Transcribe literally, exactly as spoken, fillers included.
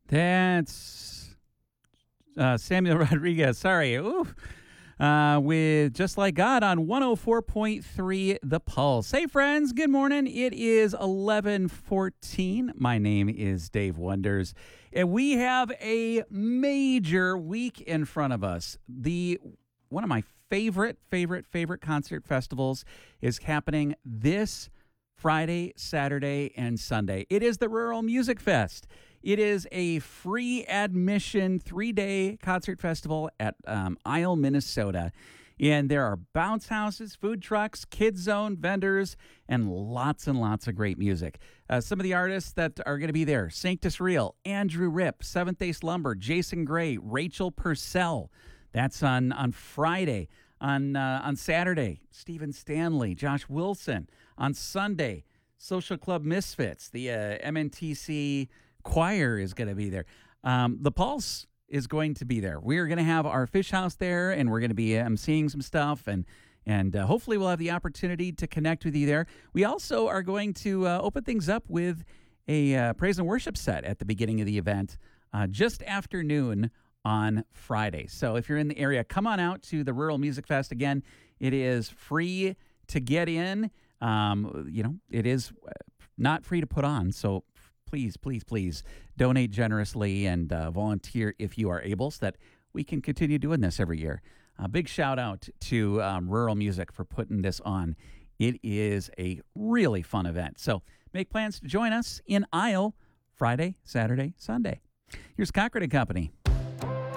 That's uh, Samuel Rodriguez. Sorry. Oof. Uh, with Just Like God on one oh four point three The Pulse. Hey, friends. Good morning. It is eleven fourteen. My name is Dave Wonders, and we have a major week in front of us. The one of my favorite, favorite, favorite concert festivals is happening this Friday, Saturday, and Sunday. It is the Rural Music Fest. It is a free admission three-day concert festival at um, Isle, Minnesota. And there are bounce houses, food trucks, kids zone, vendors, and lots and lots of great music. Uh, some of the artists that are going to be there: Sanctus Real, Andrew Rip, Seventh Day Slumber, Jason Gray, Rachel Purcell. That's on, on Friday. On, uh, on Saturday, Stephen Stanley, Josh Wilson. On Sunday, Social Club Misfits, the uh, M N T C choir is going to be there. Um, the Pulse is going to be there. We're going to have our fish house there, and we're going to be um, seeing some stuff, and and uh, hopefully we'll have the opportunity to connect with you there. We also are going to uh, open things up with a uh, praise and worship set at the beginning of the event, uh, just after noon on Friday. So if you're in the area, come on out to the Rural Music Fest. Again, it is free to get in. Um, you know, it is not free to put on, so please, please, please donate generously and uh, volunteer if you are able, so that we can continue doing this every year. A big shout out to um, Rural Music for putting this on. It is a really fun event. So make plans to join us in Isle Friday, Saturday, Sunday. Here's Cochran and Company.